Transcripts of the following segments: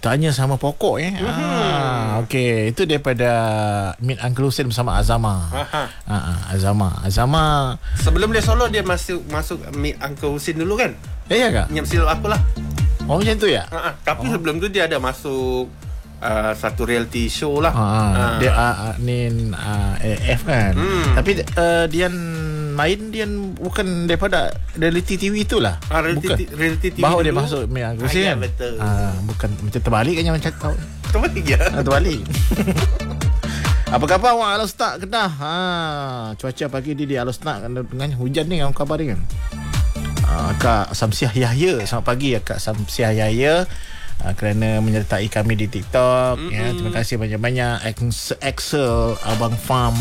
Usahanya sama pokok Okey, itu daripada Meet Uncle Hussein bersama Azama. Azama. Sebelum dia solo, dia masuk Meet Uncle Hussein dulu kan? Ya kak? Nyam silap aku lah. Oh macam tu ya? Tapi sebelum tu dia ada masuk satu reality show lah. Dia AF kan. Tapi Dian main, Dian bukan daripada reality TV itulah. Reality TV baru dulu. dia masuk Meet Uncle Hussein kan? Betul. Bukan macam terbalik kan, macam kau. Terbalik ya? Terbalik. Apa khabar awak Alostak Kedah? Cuaca pagi di Alostak dengan hujan ni, apa khabar dia kan? Kak Samsiah Yahya, selamat pagi Kak Samsiah Yahya, kerana menyertai kami di TikTok. Ya, terima kasih banyak-banyak. Excel Abang Farm.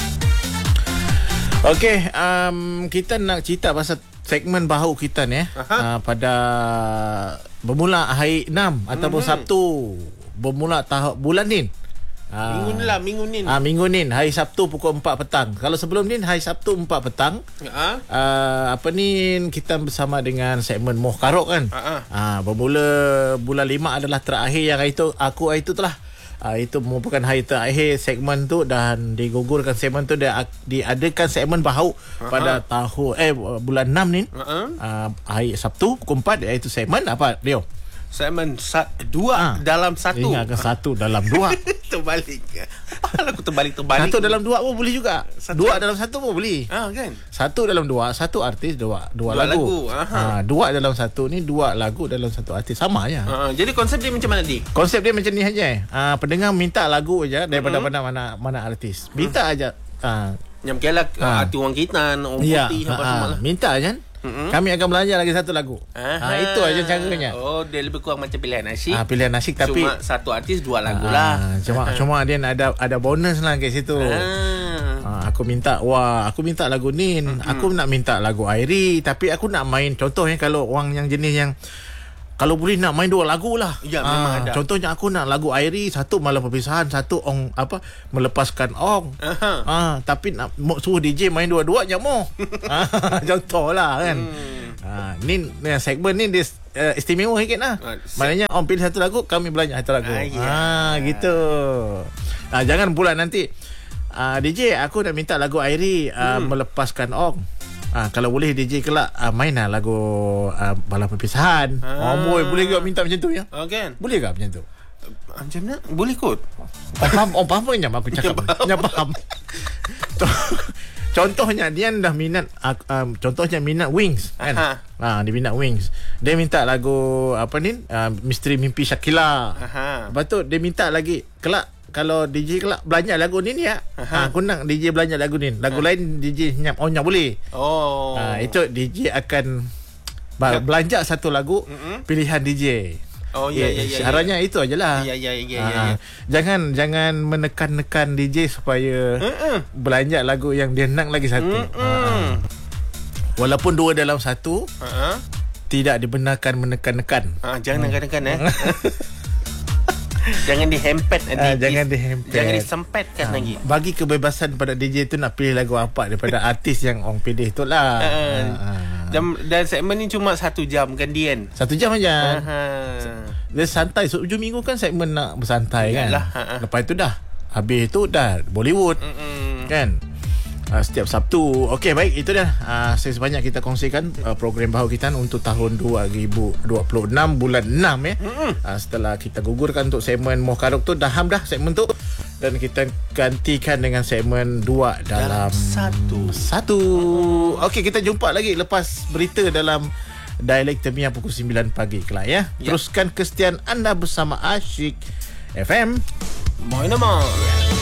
Okey, kita nak cerita pasal segmen baharu kita ni pada bermula hari 6 ataupun Sabtu, bermula bulan ni. Minggu ni. Minggu ni hari Sabtu pukul 4 petang. Kalau sebelum ni hari Sabtu 4 petang. Kita bersama dengan segmen Moh Karok kan. Bermula bulan 5 adalah terakhir yang hari tu itu telah itu merupakan hari terakhir segmen tu, dan digugurkan segmen tu, diadakan segmen baharu pada bulan 6 ni. Hari Sabtu pukul 4, iaitu segmen apa Rio? Segmen 2 dalam 1. Ingatkan 1 dalam 2. Terbalik. Aku terbalik. 1 dalam 2 pun boleh juga. 2 dalam 1 pun boleh. Kan? 1 dalam 2, 1 artis, 2 lagu. 2 dalam 1 ni 2 lagu dalam 1 artis, sama je. Jadi konsep dia macam mana ni? Konsep dia macam ni aja. Pendengar minta lagu aja daripada mana artis. Minta aja. Yang kelak arti orang kita, orang putih apa semua lah. Minta aja. Kami akan belanja lagi 1 lagu. Itu aja caranya. Oh, dia lebih kurang macam pilihan asyik. Pilihan asyik, tapi cuma 1 artis 2 lagu lah. Cuma dia ada bonus lah kat situ. Aku minta lagu Nin. Aku nak minta lagu Airi, tapi aku nak main, contohnya kalau orang yang jenis yang kalau boleh nak main 2 lagu lah. Ya, memang ada. Contohnya aku nak lagu Airi, 1 malam perpisahan, 1 melepaskan Ong. Tapi nak suruh DJ main 2-2 mau. Contohlah kan. Ni segmen ni dia istimewa sikit lah. Maknanya Ong pilih 1 lagu, kami belanja 1 lagu. Gitu. Jangan pula nanti DJ aku nak minta lagu Airi, melepaskan Ong. Kalau boleh DJ kelak mainlah lagu Malam Perpisahan. Boy, boleh ke minta macam tu ya? Okay. Boleh ke macam tu? Macam mana? Boleh kot. Faham kan aku cakap? Faham. Contohnya dia dah minat contohnya minat Wings kan. Dia minat Wings. Dia minta lagu Misteri Mimpi Shakila. Lepas tu dia minta lagi kelak, kalau DJ kelak belanja lagu ni ya. Aku nak DJ belanja lagu ni. Lagu lain DJ nyap boleh. Itu DJ akan belanja 1 lagu pilihan DJ. Syaratnya itu ajalah. Jangan menekan-nekan DJ supaya belanja lagu yang dia nak lagi 1. Walaupun 2 dalam 1, tidak dibenarkan menekan-nekan. Jangan nekan-nekan Jangan dihempet nanti. Jangan disempetkan lagi. Bagi kebebasan pada DJ tu nak pilih lagu apa daripada artis yang orang pilih tu lah. Dan segmen ni cuma 1 jam kan Dian? 1 jam aja. Dia santai. Hujung minggu kan segmen nak bersantai. Yalah, kan. Lepas tu dah habis tu dah Bollywood. Kan. Setiap Sabtu. Okey, baik, itu dah sebanyak kita kongsikan program baharu kita untuk tahun 2026 bulan 6 ya. Setelah kita gugurkan untuk segmen Moh Karok tu, dah segmen tu, dan kita gantikan dengan segmen 2 dalam 1. Okey, kita jumpa lagi lepas berita dalam Dialek Temiah pukul 9 pagi kelak ya. Teruskan kesetiaan anda bersama Asyik FM. Moin nama.